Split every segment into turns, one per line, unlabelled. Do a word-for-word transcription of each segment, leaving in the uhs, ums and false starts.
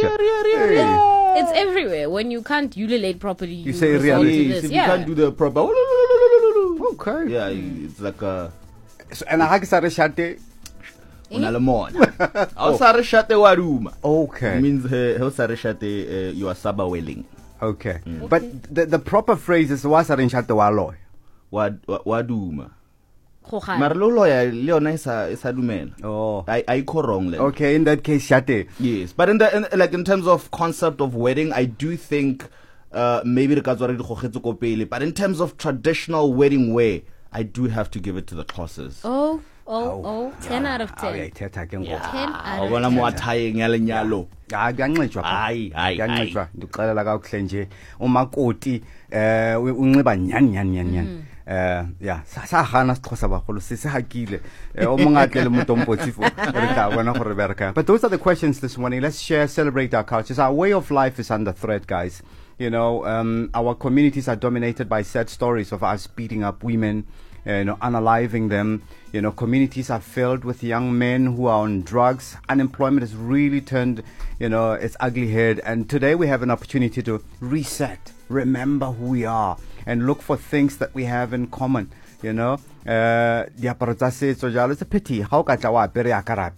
It's everywhere. When you can't ululate properly, you,
You say
resort
reality.
to this.
If
Yeah.
you can't do the proper.
Okay.
Yeah, it's like a.
So, and I sa re shate.
Unalemona. Outside shate waruma.
Okay.
It means outside shate you are sabawelling.
Okay. But the, the proper phrase is wa sa re shate wa loy.
Wad waduma.
Kgokgana.
Mara lo loya le yona isa isa dumela.
Oh.
I I go wrong then.
Okay, in that case, shate.
Yes, but in the in, like in terms of concept of wedding, I do think uh, maybe the guys already khokgetso ko pele, but in terms of traditional wedding wear, I do have to give it to the Xhosas.
Oh, oh, oh. Ten out of ten.
Okay, thetha ke ngoku.
Ten out
I
of
want
ten.
mo athayeng ya lenyalo.
Hayi kuyanxitshwa pha.
Hayi, hayi,
Kuyanxitshwa. Ndixelela kakuhle nje umakoti eh unxiba nyani nyani nyani nyani. Uh, yeah, sa sa gana Xhosa bagolo se se hakile o mongatle le motompotsifo re tla bona gore bereka. But those are the questions this morning. Let's share, celebrate our cultures. Our way of life is under threat, guys. You know, um, our communities are dominated by sad stories of us beating up women, uh, you know, unaliving them. You know, communities are filled with young men who are on drugs. Unemployment has really turned, you know, its ugly head. And today we have an opportunity to reset, remember who we are, and look for things that we have in common. You know, uh, it's a pity. How can you apere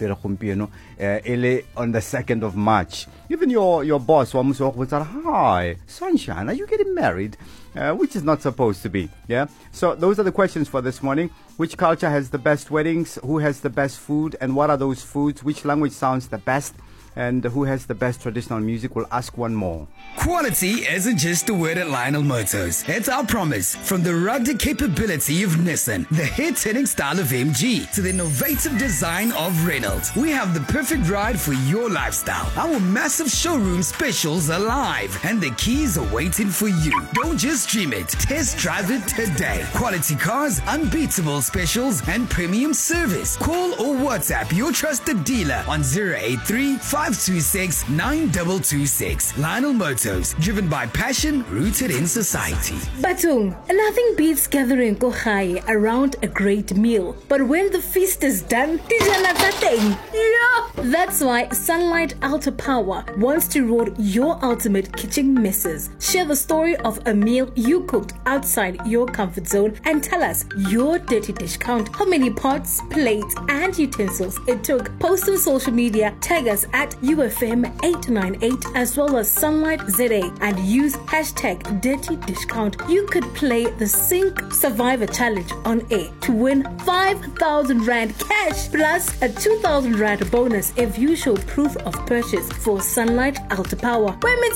on the second of March? Even your your boss, hi, sunshine, are you getting married? Uh, which is not supposed to be. Yeah. So those are the questions for this morning. Which culture has the best weddings? Who has the best food? And what are those foods? Which language sounds the best? And who has the best traditional music? We'll ask one more.
Quality isn't just a word at Lionel Motors. It's our promise. From the rugged capability of Nissan, the hit-hitting style of M G, to the innovative design of Reynolds, we have the perfect ride for your lifestyle. Our massive showroom specials are live, and the keys are waiting for you. Don't just dream it. Test drive it today. Quality cars, unbeatable specials, and premium service. Call or WhatsApp your trusted dealer on zero eight three, five two six, nine two two six. Lionel Motors, driven by passion, rooted in society.
Batung, nothing beats gathering kohai around a great meal. But when the feast is done, tijana tateng. Yeah. That's why Sunlight Ultra Power wants to road your ultimate kitchen messes. Share the story of a meal you cooked outside your comfort zone and tell us your dirty dish count, how many pots, plates, and utensils it took. Post on social media, tag us at U F M eight nine eight as well as Sunlight Z A and use hashtag dirty dish count. You could play the Sink Survivor Challenge on air to win five thousand Rand cash plus a two thousand Rand bonus if you show proof of purchase for Sunlight Ultra Power.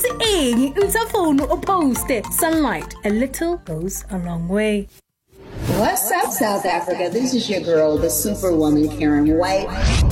Sunlight, a little goes a long way.
What's up, South Africa? This is your girl, the Superwoman, Karen White.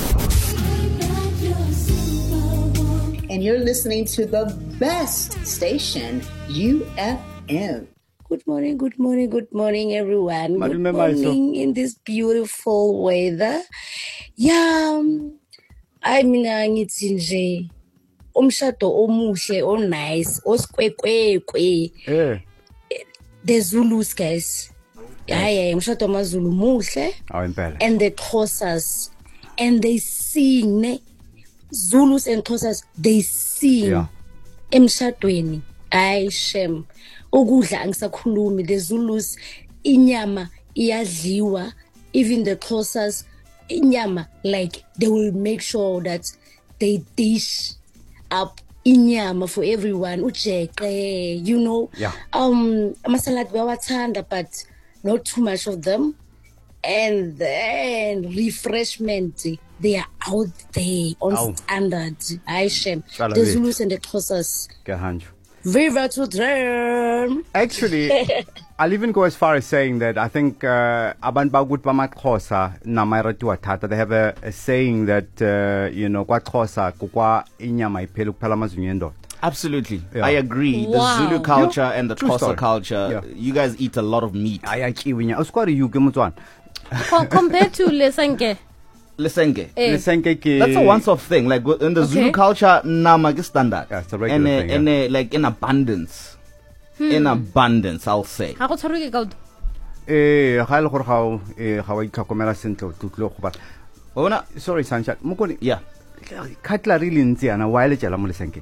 And you're listening to the best station, U F M. Good morning, good morning, good morning, everyone. Good morning in this beautiful weather. Yeah, I mean, it's in the umshado omuhle, o nice, oskwekwekwe.
Yeah.
The Zulus, guys. Yeah, yeah, umshado mazulu muhle.
Oh, impela.
And the Xhosas, and they sing, ne? Zulus and Xhosas, they sing.
Yeah.
Emshadweni. Ay shem. Ukudla angisakhulumi. The Zulus inyama iyadliwa. Even the Xhosas inyama, like they will make sure that they dish up inyama for everyone. Ujeke, you know.
Yeah.
Um amasalad bayawathanda, but not too much of them. And then refreshment, they are out there on
Ow.
standard. I shame.
Shala
The
lethu.
Zulus and the Xhosas.
Kehanjwa.
Viva to them.
Actually, I'll even go as far as saying that I think uh, abantu bakuthi bamaXhosa namayiratiwa thata, they have a, a saying that uh, you know, kwaXhosa kukwa inyama iphela kuphela amazinyo endoda.
Absolutely.
Yeah.
I agree.
Wow.
The Zulu culture
Yeah.
and the
True
Xhosa
story.
culture,
Yeah.
you guys eat a lot of meat.
Ayatyiwe inyama. Usikwari you ke Motswana.
Co- compared to Lesenke.
Lesenge.
Eh.
Lesenke ke
That's a once-off thing. Like in the
Okay.
Zulu culture, nama is standard.
Yeah, it's a regular
and, uh,
thing,
and,
yeah.
uh, like in abundance. In abundance, I'll say.
Ha go tshwarwe ke kauto.
eh ga ile gore ga o eh ga wa itlhokomela sentle o tlotlo go ba.
Ona,
Sorry Sunshine. Mokoni.
yeah.
Cutlery le ntse yana wa ile tjela mo Lesenke.